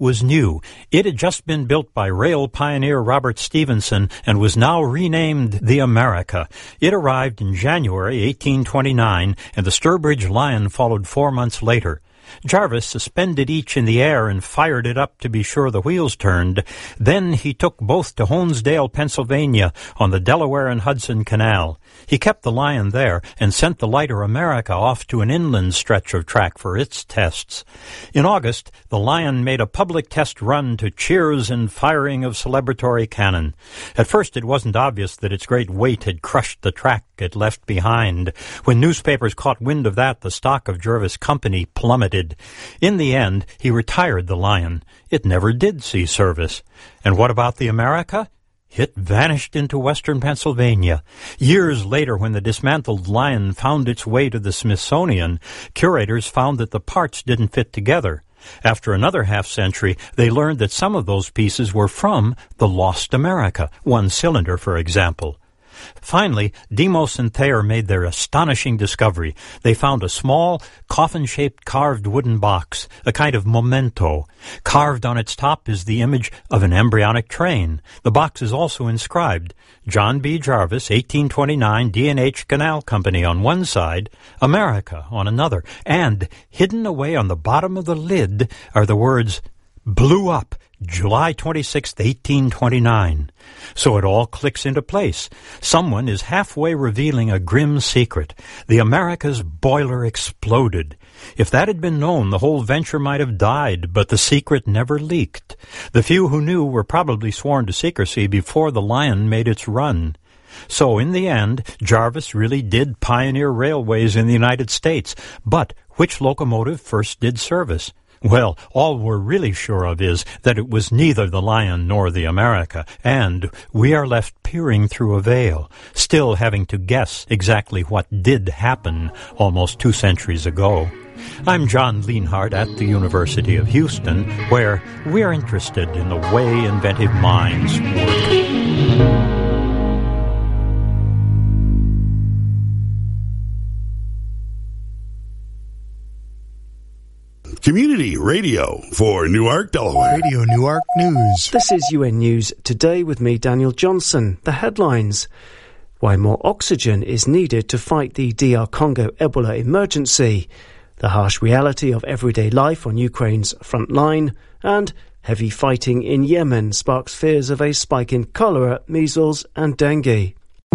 was new. It had just been built by rail pioneer Robert Stephenson and was now renamed the America. It arrived in January 1829, and the Sturbridge Lion followed 4 months later. Jarvis suspended each in the air and fired it up to be sure the wheels turned. Then he took both to Honesdale, Pennsylvania, on the Delaware and Hudson Canal. He kept the Lion there and sent the lighter America off to an inland stretch of track for its tests. In August, the Lion made a public test run to cheers and firing of celebratory cannon. At first, it wasn't obvious that its great weight had crushed the track it left behind. When newspapers caught wind of that, the stock of Jervis Company plummeted. In the end, he retired the Lion. It never did see service. And what about the America? It vanished into western Pennsylvania. Years later, when the dismantled Lion found its way to the Smithsonian, curators found that the parts didn't fit together. After another half-century, they learned that some of those pieces were from the lost America, one cylinder, for example. Finally, Demos and Thayer made their astonishing discovery. They found a small, coffin-shaped carved wooden box, a kind of memento. Carved on its top is the image of an embryonic train. The box is also inscribed, John B. Jarvis, 1829, D&H Canal Company on one side, America on another, and hidden away on the bottom of the lid are the words, Blew Up, July 26, 1829. So it all clicks into place. Someone is halfway revealing a grim secret. The America's boiler exploded. If that had been known, the whole venture might have died, but the secret never leaked. The few who knew were probably sworn to secrecy before the Lion made its run. So in the end, Jarvis really did pioneer railways in the United States. But which locomotive first did service? Well, all we're really sure of is that it was neither the Lion nor the America, and we are left peering through a veil, still having to guess exactly what did happen almost 2 centuries ago. I'm John Lienhardt at the University of Houston, where we're interested in the way inventive minds work. Community radio for Newark, Delaware. Radio Newark News. This is UN News Today with me, Daniel Johnson. The headlines. Why more oxygen is needed to fight the DR Congo Ebola emergency. The harsh reality of everyday life on Ukraine's front line. And heavy fighting in Yemen sparks fears of a spike in cholera, measles and dengue.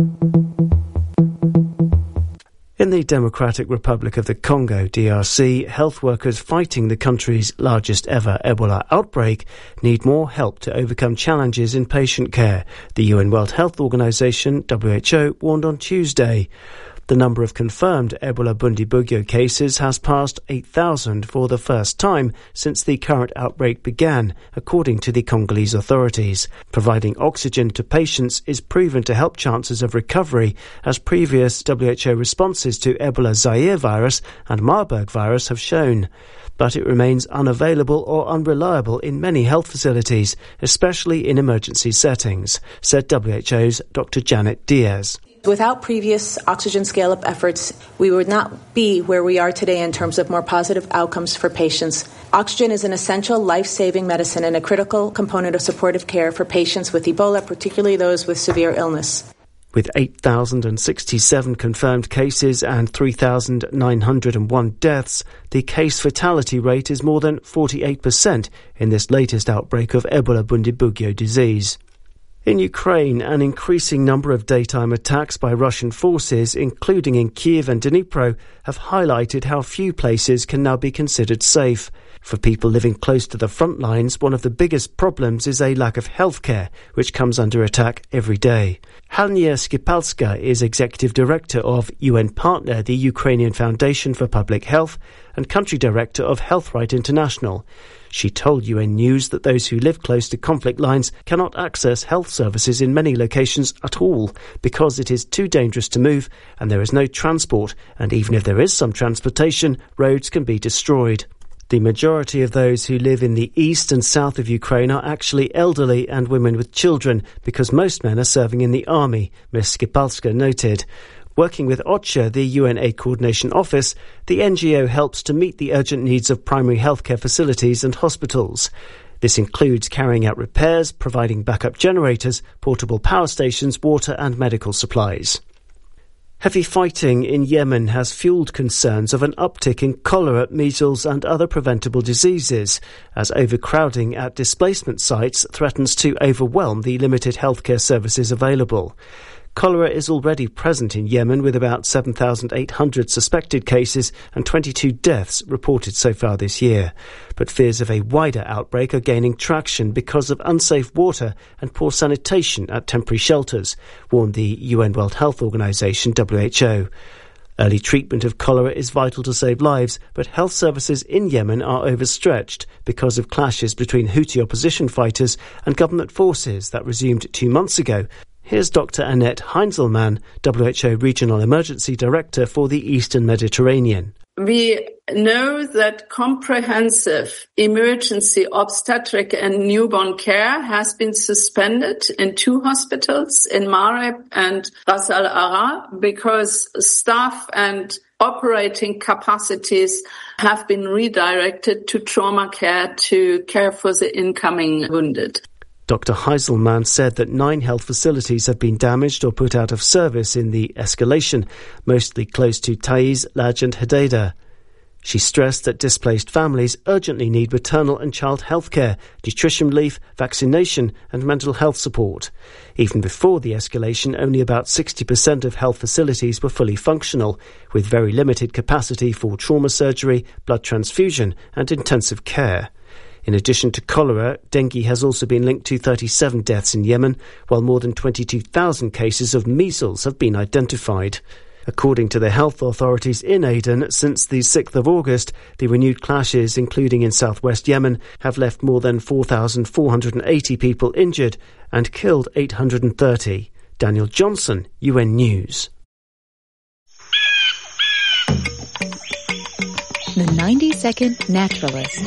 In the Democratic Republic of the Congo, DRC, health workers fighting the country's largest ever Ebola outbreak need more help to overcome challenges in patient care, the UN World Health Organization, WHO, warned on Tuesday. The number of confirmed Ebola Bundibugyo cases has passed 8,000 for the first time since the current outbreak began, according to the Congolese authorities. Providing oxygen to patients is proven to help chances of recovery, as previous WHO responses to Ebola Zaire virus and Marburg virus have shown. But it remains unavailable or unreliable in many health facilities, especially in emergency settings, said WHO's Dr. Janet Diaz. Without previous oxygen scale-up efforts, we would not be where we are today in terms of more positive outcomes for patients. Oxygen is an essential life-saving medicine and a critical component of supportive care for patients with Ebola, particularly those with severe illness. With 8,067 confirmed cases and 3,901 deaths, the case fatality rate is more than 48% in this latest outbreak of Ebola Bundibugyo disease. In Ukraine, an increasing number of daytime attacks by Russian forces, including in Kyiv and Dnipro, have highlighted how few places can now be considered safe. For people living close to the front lines, one of the biggest problems is a lack of healthcare, which comes under attack every day. Hania Skipalska is Executive Director of UN Partner, the Ukrainian Foundation for Public Health, and Country Director of HealthRight International. She told UN News that those who live close to conflict lines cannot access health services in many locations at all because it is too dangerous to move and there is no transport, and even if there is some transportation, roads can be destroyed. The majority of those who live in the east and south of Ukraine are actually elderly and women with children because most men are serving in the army, Ms. Skipalska noted. Working with OCHA, the UN Aid Coordination Office, the NGO helps to meet the urgent needs of primary healthcare facilities and hospitals. This includes carrying out repairs, providing backup generators, portable power stations, water and medical supplies. Heavy fighting in Yemen has fueled concerns of an uptick in cholera, measles and other preventable diseases, as overcrowding at displacement sites threatens to overwhelm the limited healthcare services available. Cholera is already present in Yemen, with about 7,800 suspected cases and 22 deaths reported so far this year. But fears of a wider outbreak are gaining traction because of unsafe water and poor sanitation at temporary shelters, warned the UN World Health Organization, WHO. Early treatment of cholera is vital to save lives, but health services in Yemen are overstretched because of clashes between Houthi opposition fighters and government forces that resumed 2 months ago. Here's Dr. Annette Heinzelman, WHO Regional Emergency Director for the Eastern Mediterranean. We know that comprehensive emergency obstetric and newborn care has been suspended in 2 hospitals in Mareb and Ras Al Ara because staff and operating capacities have been redirected to trauma care to care for the incoming wounded. Dr. Heinzelman said that 9 health facilities have been damaged or put out of service in the escalation, mostly close to Taiz, Laj and Hodeidah. She stressed that displaced families urgently need maternal and child health care, nutrition relief, vaccination and mental health support. Even before the escalation, only about 60% of health facilities were fully functional, with very limited capacity for trauma surgery, blood transfusion and intensive care. In addition to cholera, dengue has also been linked to 37 deaths in Yemen, while more than 22,000 cases of measles have been identified. According to the health authorities in Aden, since the 6th of August, the renewed clashes, including in southwest Yemen, have left more than 4,480 people injured and killed 830. Daniel Johnson, UN News. The 90-Second Naturalist.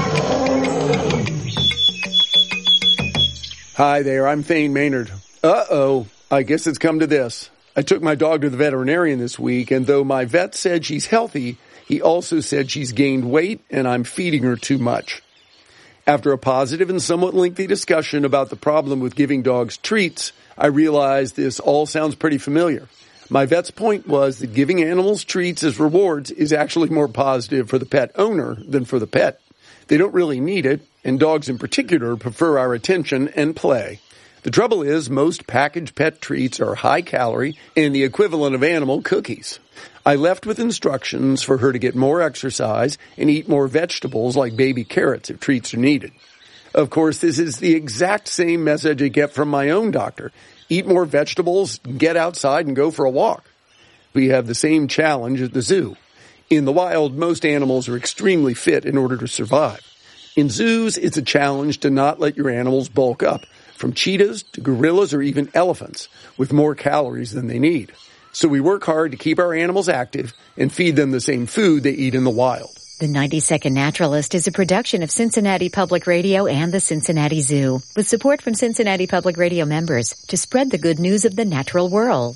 Hi there, I'm Thane Maynard. I guess it's come to this. I took my dog to the veterinarian this week, and though my vet said she's healthy, he also said she's gained weight and I'm feeding her too much. After a positive and somewhat lengthy discussion about the problem with giving dogs treats, I realized this all sounds pretty familiar. My vet's point was that giving animals treats as rewards is actually more positive for the pet owner than for the pet. They don't really need it, and dogs in particular prefer our attention and play. The trouble is, most packaged pet treats are high-calorie and the equivalent of animal cookies. I left with instructions for her to get more exercise and eat more vegetables like baby carrots if treats are needed. Of course, this is the exact same message I get from my own doctor. Eat more vegetables, get outside, and go for a walk. We have the same challenge at the zoo. In the wild, most animals are extremely fit in order to survive. In zoos, it's a challenge to not let your animals bulk up, from cheetahs to gorillas or even elephants, with more calories than they need. So we work hard to keep our animals active and feed them the same food they eat in the wild. The 90-Second Naturalist is a production of Cincinnati Public Radio and the Cincinnati Zoo, with support from Cincinnati Public Radio members to spread the good news of the natural world.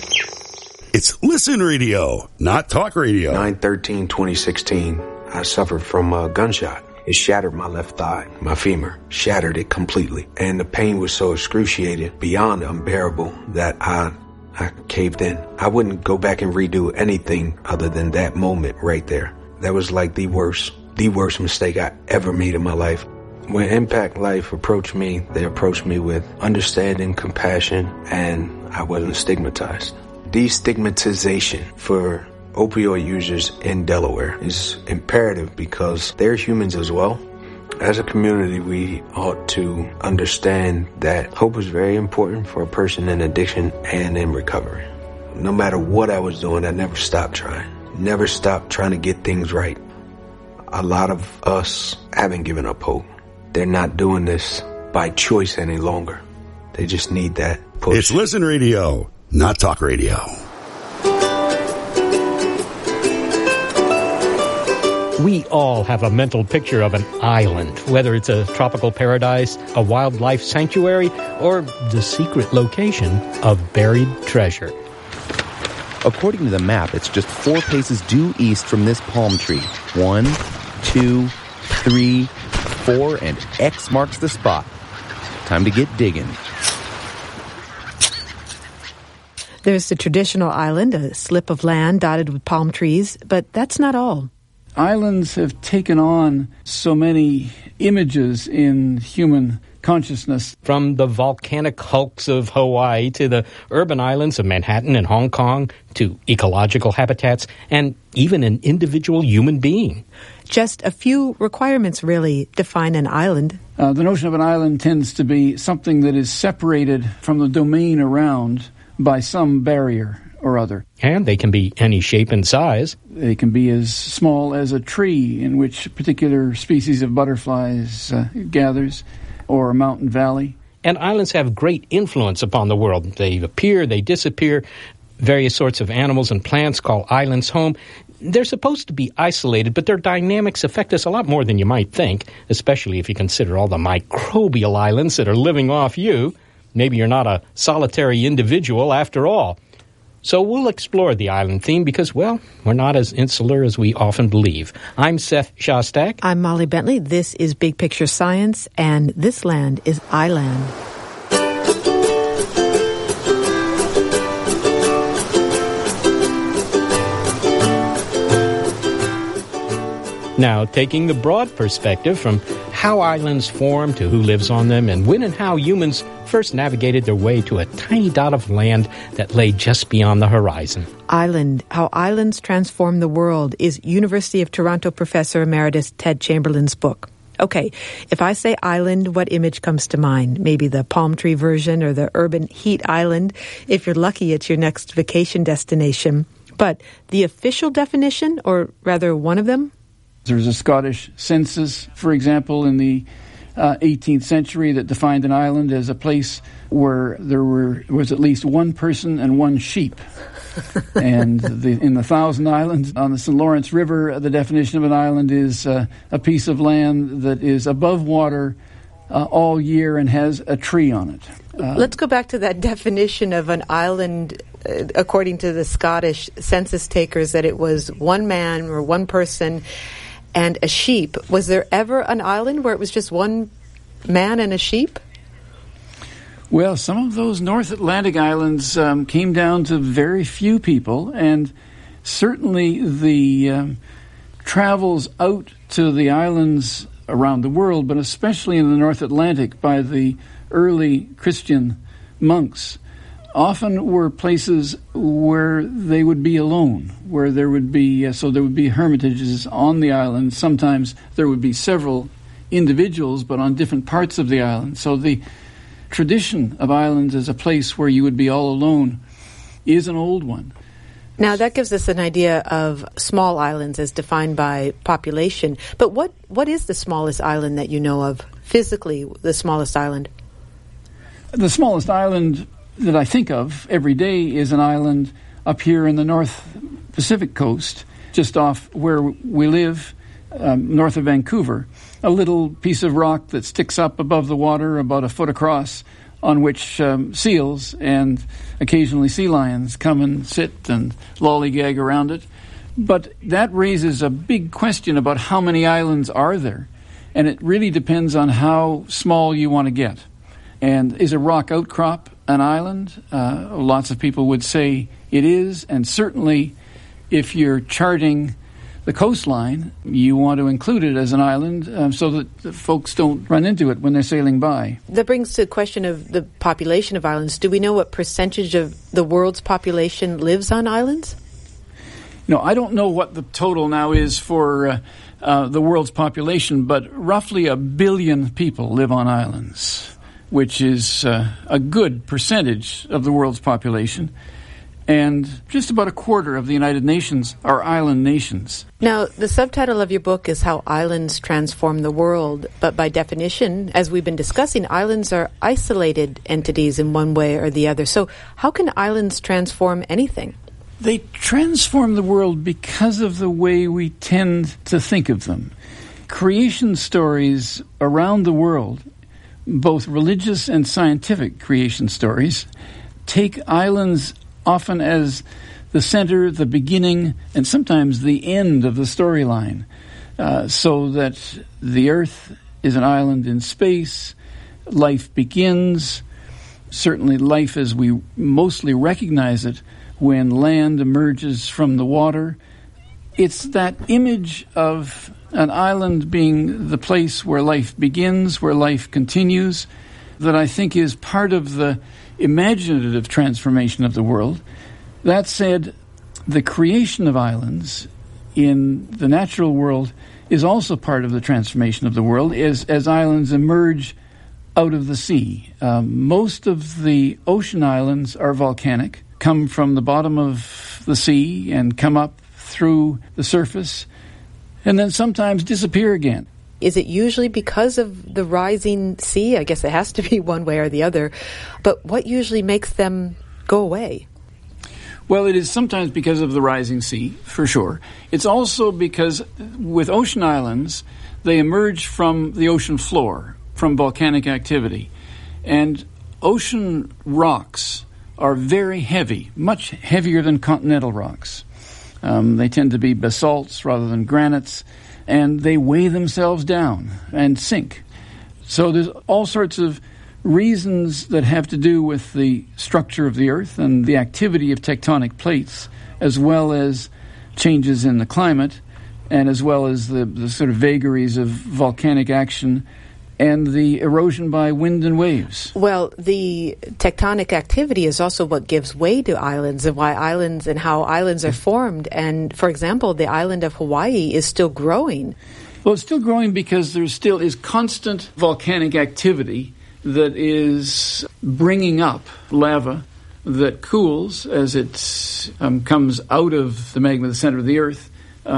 It's Listen Radio, not Talk Radio. 9/13/2016, I suffered from a gunshot. It shattered my left thigh, my femur, shattered it completely. And the pain was so excruciating, beyond unbearable, that I caved in. I wouldn't go back and redo anything other than that moment right there. That was like the worst mistake I ever made in my life. When Impact Life approached me, they approached me with understanding, compassion, and I wasn't stigmatized. Destigmatization for opioid users in Delaware is imperative because they're humans as well. As a community, we ought to understand that hope is very important for a person in addiction and in recovery. No matter what I was doing, I never stopped trying. Never stopped trying to get things right. A lot of us haven't given up hope. They're not doing this by choice any longer. They just need that push. It's Listen Radio, not Talk Radio. We all have a mental picture of an island, whether it's a tropical paradise, a wildlife sanctuary, or the secret location of buried treasure. According to the map, it's just 4 paces due east from this palm tree. 1, 2, 3, 4, and X marks the spot. Time to get digging. There's the traditional island, a slip of land dotted with palm trees, but that's not all. Islands have taken on so many images in human consciousness. From the volcanic hulks of Hawaii to the urban islands of Manhattan and Hong Kong to ecological habitats and even an individual human being. Just a few requirements really define an island. The notion of an island tends to be something that is separated from the domain around by some barrier or other. And they can be any shape and size. They can be as small as a tree in which a particular species of butterflies gathers, or a mountain valley. And islands have great influence upon the world. They appear, they disappear. Various sorts of animals and plants call islands home. They're supposed to be isolated, but their dynamics affect us a lot more than you might think, especially if you consider all the microbial islands that are living off you. Maybe you're not a solitary individual after all. So we'll explore the island theme because, well, we're not as insular as we often believe. I'm Seth Shostak. I'm Molly Bentley. This is Big Picture Science, and this land is I-Land. Now, taking the broad perspective from how islands form to who lives on them, and when and how humans first navigated their way to a tiny dot of land that lay just beyond the horizon. Island, How Islands Transform the World is University of Toronto Professor Emeritus Ted Chamberlain's book. Okay, if I say island, what image comes to mind? Maybe the palm tree version or the urban heat island. If you're lucky, it's your next vacation destination. But the official definition, or rather one of them? There's a Scottish census, for example, in the 18th century that defined an island as a place where there was at least one person and one sheep. And in the Thousand Islands on the St. Lawrence River, the definition of an island is a piece of land that is above water all year and has a tree on it. Let's go back to that definition of an island, according to the Scottish census takers, that it was one man or one person and a sheep. Was there ever an island where it was just one man and a sheep? Well, some of those North Atlantic islands came down to very few people, and certainly the travels out to the islands around the world, but especially in the North Atlantic by the early Christian monks, often were places where they would be alone, where there would be so there would be hermitages on the island. Sometimes there would be several individuals, but on different parts of the island. So the tradition of islands as a place where you would be all alone is an old one. Now, that gives us an idea of small islands as defined by population. But what is the smallest island that you know of, physically, the smallest island? The smallest island that I think of every day is an island up here in the North Pacific coast, just off where we live, north of Vancouver. A little piece of rock that sticks up above the water about a foot across, on which seals and occasionally sea lions come and sit and lollygag around it. But that raises a big question about how many islands are there, and it really depends on how small you want to get. And is a rock outcrop an island? Lots of people would say it is, and certainly if you're charting the coastline, you want to include it as an island so that the folks don't run into it when they're sailing by. That brings to the question of the population of islands. Do we know what percentage of the world's population lives on islands? No, I don't know what the total now is for the world's population, but roughly 1 billion people live on islands, which is a good percentage of the world's population. And just about a quarter of the United Nations are island nations. Now, the subtitle of your book is How Islands Transform the World, but by definition, as we've been discussing, islands are isolated entities in one way or the other. So how can islands transform anything? They transform the world because of the way we tend to think of them. Creation stories around the world, both religious and scientific creation stories, take islands often as the center, the beginning, and sometimes the end of the storyline, so that the earth is an island in space. Life begins. Certainly life as we mostly recognize it when land emerges from the water. It's that image of an island being the place where life begins, where life continues, that I think is part of the imaginative transformation of the world. That said, the creation of islands in the natural world is also part of the transformation of the world as islands emerge out of the sea. Most of the ocean islands are volcanic, come from the bottom of the sea and come up through the surface, and then sometimes disappear again. Is it usually because of the rising sea? I guess it has to be one way or the other. But what usually makes them go away? Well, it is sometimes because of the rising sea, for sure. It's also because with ocean islands, they emerge from the ocean floor, from volcanic activity. And ocean rocks are very heavy, much heavier than continental rocks. They tend to be basalts rather than granites, and they weigh themselves down and sink. So there's all sorts of reasons that have to do with the structure of the earth and the activity of tectonic plates, as well as changes in the climate, and as well as the sort of vagaries of volcanic action and the erosion by wind and waves. Well, the tectonic activity is also what gives way to islands and why islands and how islands are formed. And, for example, the island of Hawaii is still growing. Well, it's still growing because there still is constant volcanic activity that is bringing up lava that cools as it comes out of the magma, the center of the earth,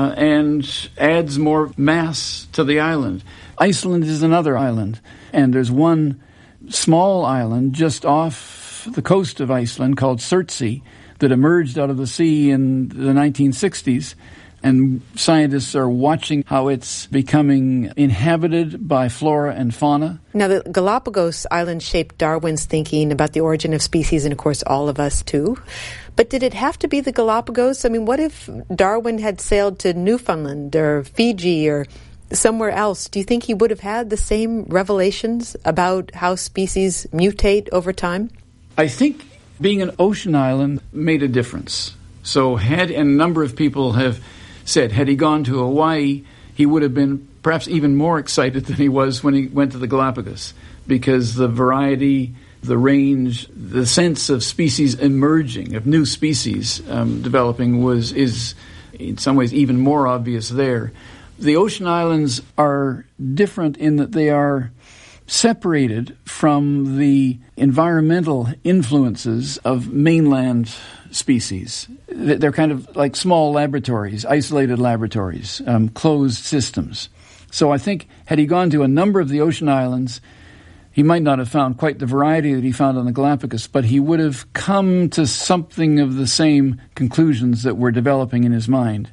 and adds more mass to the island. Iceland is another island, and there's one small island just off the coast of Iceland called Surtsey that emerged out of the sea in the 1960s, and scientists are watching how it's becoming inhabited by flora and fauna. Now, the Galapagos Islands shaped Darwin's thinking about the origin of species, and of course all of us too. But did it have to be the Galapagos? I mean, what if Darwin had sailed to Newfoundland or Fiji or somewhere else? Do you think he would have had the same revelations about how species mutate over time? I think being an ocean island made a difference. So and a number of people have said, had he gone to Hawaii, he would have been perhaps even more excited than he was when he went to the Galapagos, because the variety, the range, the sense of species emerging, of new species developing is in some ways even more obvious there. The ocean islands are different in that they are separated from the environmental influences of mainland species. They're kind of like small laboratories, isolated laboratories, closed systems. So I think had he gone to a number of the ocean islands, he might not have found quite the variety that he found on the Galapagos, but he would have come to something of the same conclusions that were developing in his mind.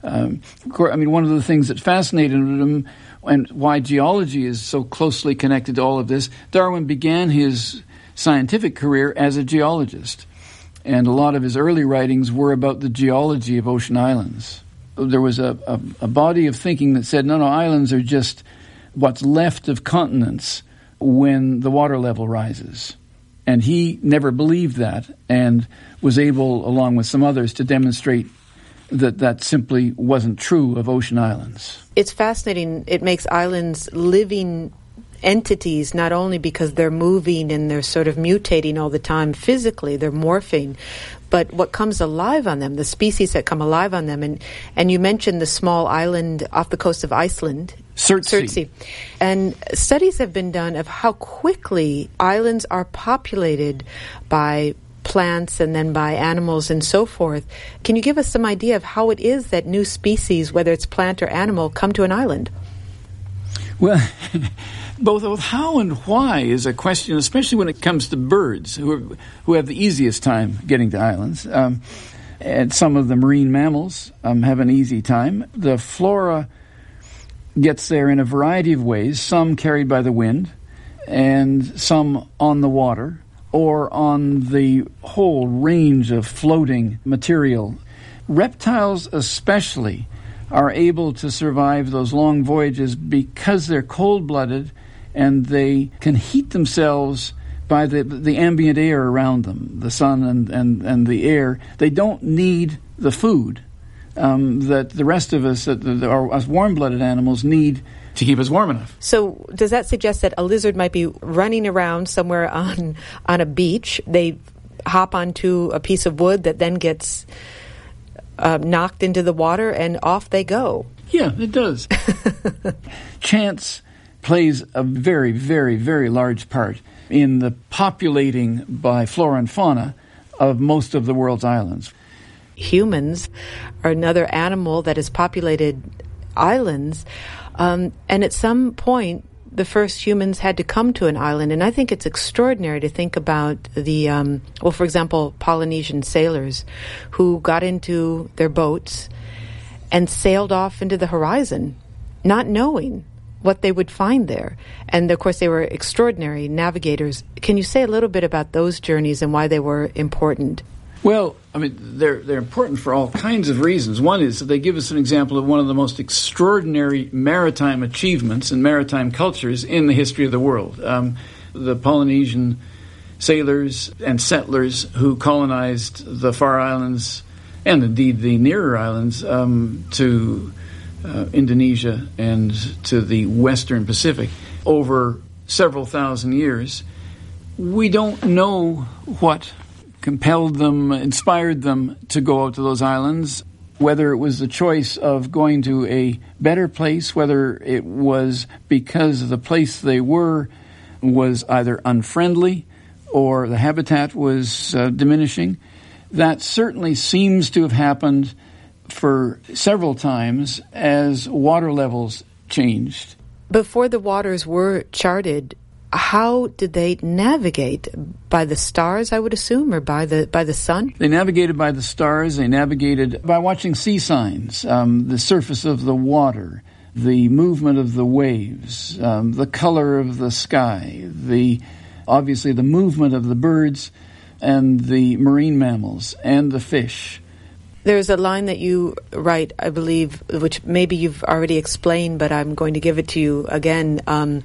One of the things that fascinated him and why geology is so closely connected to all of this, Darwin began his scientific career as a geologist, and a lot of his early writings were about the geology of ocean islands. There was a body of thinking that said, no, islands are just what's left of continents when the water level rises. And he never believed that and was able, along with some others, to demonstrate that simply wasn't true of ocean islands. It's fascinating. It makes islands living entities, not only because they're moving and they're sort of mutating all the time physically, they're morphing, but what comes alive on them, the species that come alive on them. And you mentioned the small island off the coast of Iceland, Surtsey. And studies have been done of how quickly islands are populated by plants and then by animals and so forth. Can you give us some idea of how it is that new species, whether it's plant or animal, come to an island? Well, both how and why is a question, especially when it comes to birds, who have the easiest time getting to islands. And some of the marine mammals have an easy time. The flora gets there in a variety of ways, some carried by the wind and some on the water, or on the whole range of floating material. Reptiles especially are able to survive those long voyages because they're cold-blooded and they can heat themselves by the ambient air around them, the sun and the air. They don't need the food that the rest of us, us warm-blooded animals, need to keep us warm enough. So does that suggest that a lizard might be running around somewhere on a beach? They hop onto a piece of wood that then gets knocked into the water and off they go. Yeah, it does. Chance plays a very, very, very large part in the populating by flora and fauna of most of the world's islands. Humans are another animal that has populated islands, and at some point the first humans had to come to an island, and I think it's extraordinary to think about the, for example, Polynesian sailors who got into their boats and sailed off into the horizon, not knowing what they would find there. And, of course, they were extraordinary navigators. Can you say a little bit about those journeys and why they were important? Well, I mean, they're important for all kinds of reasons. One is that they give us an example of one of the most extraordinary maritime achievements and maritime cultures in the history of the world. The Polynesian sailors and settlers who colonized the Far Islands and indeed the nearer islands to Indonesia and to the Western Pacific over several thousand years. We don't know what compelled them, inspired them to go out to those islands, whether it was the choice of going to a better place, whether it was because the place they were was either unfriendly or the habitat was diminishing. That certainly seems to have happened for several times as water levels changed. Before the waters were charted, how did they navigate? By the stars, I would assume, or by the sun? They navigated by the stars. They navigated by watching sea signs, the surface of the water, the movement of the waves, the color of the sky, obviously the movement of the birds and the marine mammals and the fish. There's a line that you write, I believe, which maybe you've already explained, but I'm going to give it to you again,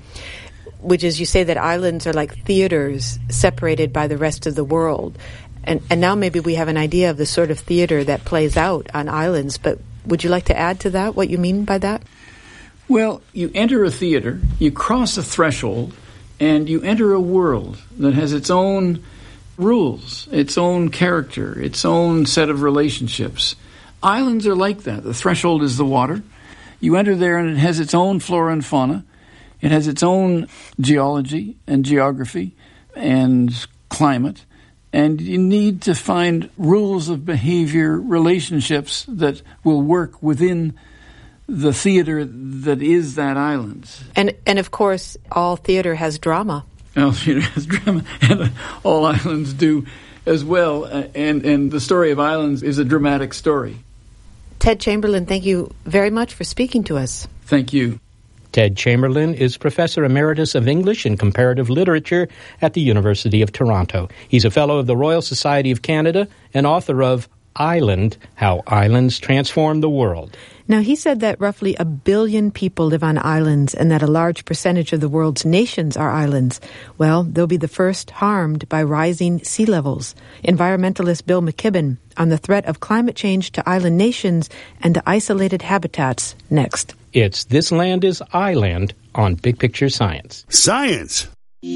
which is you say that islands are like theaters separated by the rest of the world. And now maybe we have an idea of the sort of theater that plays out on islands, but would you like to add to that what you mean by that? Well, you enter a theater, you cross a threshold, and you enter a world that has its own rules, its own character, its own set of relationships. Islands are like that. The threshold is the water. You enter there and it has its own flora and fauna. It has its own geology and geography and climate. And you need to find rules of behavior, relationships that will work within the theater that is that island. And of course, all theater has drama. All theater has drama, and all islands do as well. And the story of islands is a dramatic story. Ted Chamberlain, thank you very much for speaking to us. Thank you. Ted Chamberlain is Professor Emeritus of English and Comparative Literature at the University of Toronto. He's a Fellow of the Royal Society of Canada and author of Island, How Islands Transform the World. Now, he said that roughly 1 billion people live on islands and that a large percentage of the world's nations are islands. Well, they'll be the first harmed by rising sea levels. Environmentalist Bill McKibben on the threat of climate change to island nations and to isolated habitats next. It's This Land is Island on Big Picture Science. Science!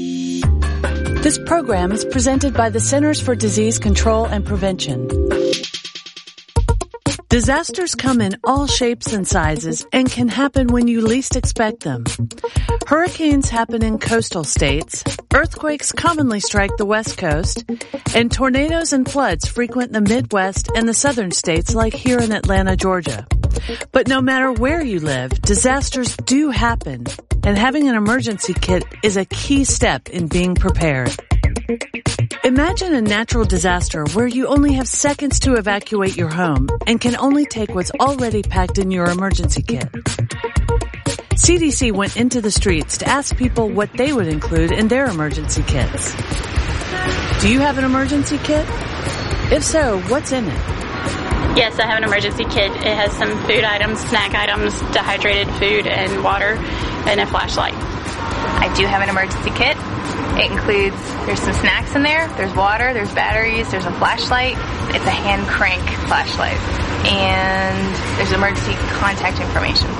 This program is presented by the Centers for Disease Control and Prevention. Disasters come in all shapes and sizes and can happen when you least expect them. Hurricanes happen in coastal states, earthquakes commonly strike the West Coast, and tornadoes and floods frequent the Midwest and the southern states like here in Atlanta, Georgia. But no matter where you live, disasters do happen, and having an emergency kit is a key step in being prepared. Imagine a natural disaster where you only have seconds to evacuate your home and can only take what's already packed in your emergency kit. CDC went into the streets to ask people what they would include in their emergency kits. Do you have an emergency kit? If so, what's in it? Yes, I have an emergency kit. It has some food items, snack items, dehydrated food and water, and a flashlight. I do have an emergency kit. It includes, there's some snacks in there, there's water, there's batteries, there's a flashlight. It's a hand crank flashlight. And there's emergency contact information.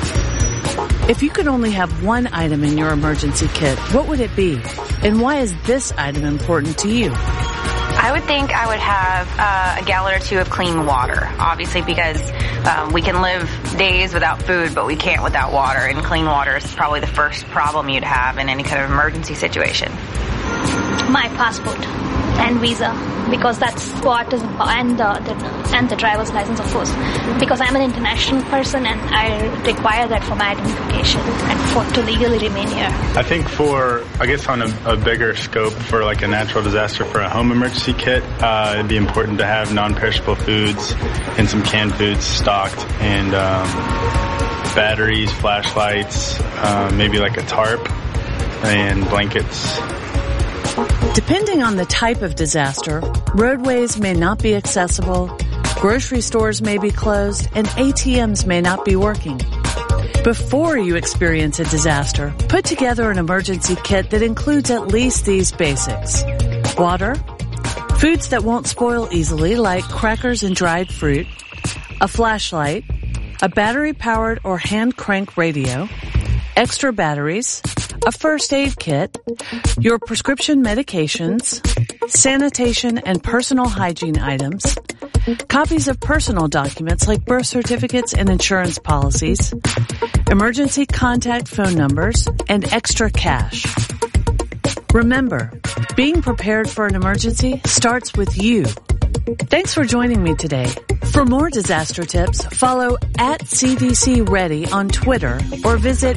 If you could only have one item in your emergency kit, what would it be? And why is this item important to you? I would think I would have a gallon or two of clean water, obviously, because we can live days without food, but we can't without water, and clean water is probably the first problem you'd have in any kind of emergency situation. My passport and visa, because that's what is, and the driver's license, of course, because I'm an international person and I require that for my identification and to legally remain here. I think on a bigger scope for like a natural disaster, for a home emergency kit, it'd be important to have non-perishable foods and some canned foods stocked, and batteries, flashlights, maybe like a tarp and blankets. Depending on the type of disaster, roadways may not be accessible, grocery stores may be closed, and ATMs may not be working. Before you experience a disaster, put together an emergency kit that includes at least these basics. Water, foods that won't spoil easily like crackers and dried fruit, a flashlight, a battery-powered or hand-crank radio, extra batteries, a first aid kit, your prescription medications, sanitation and personal hygiene items, copies of personal documents like birth certificates and insurance policies, emergency contact phone numbers, and extra cash. Remember, being prepared for an emergency starts with you. Thanks for joining me today. For more disaster tips, follow @CDC Ready on Twitter or visit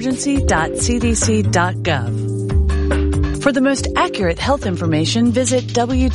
emergency.cdc.gov. For the most accurate health information, visit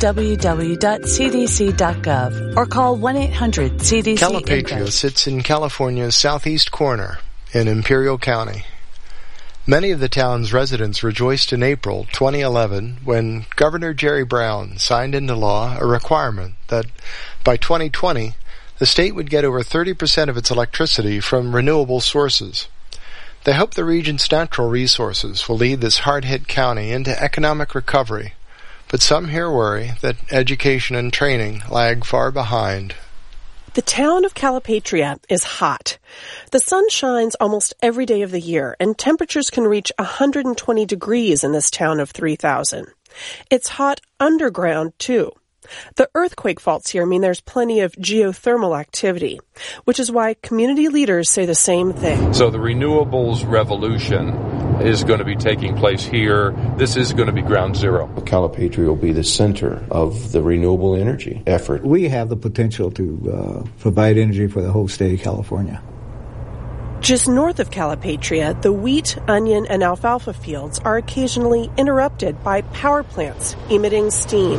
www.cdc.gov or call 1-800-CDC. Calipatria sits in California's southeast corner in Imperial County. Many of the town's residents rejoiced in April 2011 when Governor Jerry Brown signed into law a requirement that by 2020, the state would get over 30% of its electricity from renewable sources. They hope the region's natural resources will lead this hard-hit county into economic recovery, but some here worry that education and training lag far behind. The town of Calipatria is hot. The sun shines almost every day of the year, and temperatures can reach 120 degrees in this town of 3,000. It's hot underground, too. The earthquake faults here mean there's plenty of geothermal activity, which is why community leaders say the same thing. So the renewables revolution is going to be taking place here. This is going to be ground zero. Calipatria will be the center of the renewable energy effort. We have the potential to provide energy for the whole state of California. Just north of Calipatria, the wheat, onion, and alfalfa fields are occasionally interrupted by power plants emitting steam.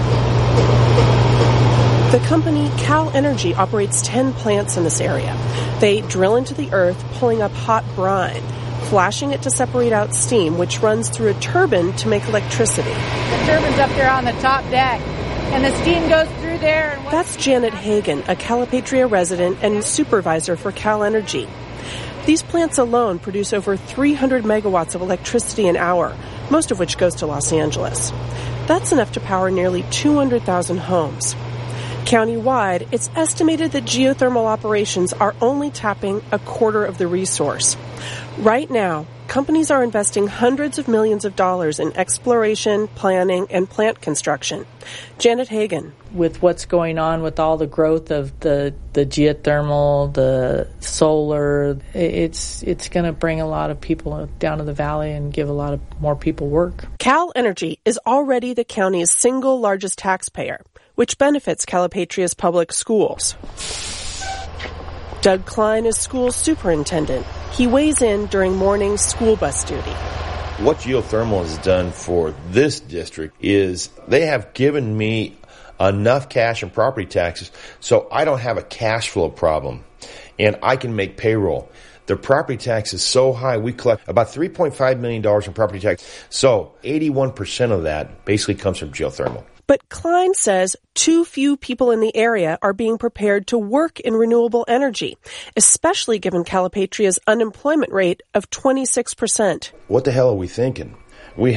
The company Cal Energy operates 10 plants in this area. They drill into the earth, pulling up hot brine, flashing it to separate out steam, which runs through a turbine to make electricity. The turbine's up there on the top deck, and the steam goes through there. That's Janet Hagan, a Calipatria resident and supervisor for Cal Energy. These plants alone produce over 300 megawatts of electricity an hour, most of which goes to Los Angeles. That's enough to power nearly 200,000 homes. Countywide, it's estimated that geothermal operations are only tapping a quarter of the resource. Right now, companies are investing hundreds of millions of dollars in exploration, planning, and plant construction. Janet Hagan. With what's going on with all the growth of the geothermal, the solar, it's going to bring a lot of people down to the valley and give a lot of more people work. Cal Energy is already the county's single largest taxpayer, which benefits Calipatria's public schools. Doug Klein is school superintendent. He weighs in during morning school bus duty. What geothermal has done for this district is they have given me enough cash and property taxes so I don't have a cash flow problem, and I can make payroll. The property tax is so high, we collect about $3.5 million in property tax. So 81% of that basically comes from geothermal. But Klein says too few people in the area are being prepared to work in renewable energy, especially given Calipatria's unemployment rate of 26%. What the hell are we thinking?